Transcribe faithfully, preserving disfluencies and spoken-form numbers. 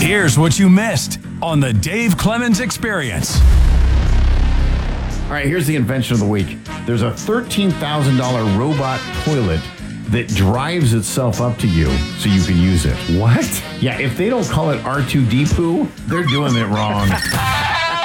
Here's what you missed on the Dave Clemens Experience. All right, here's the invention of the week. There's a thirteen thousand dollars robot toilet that drives itself up to you so you can use it. What? Yeah, if they don't call it R two D poo, they're doing it wrong.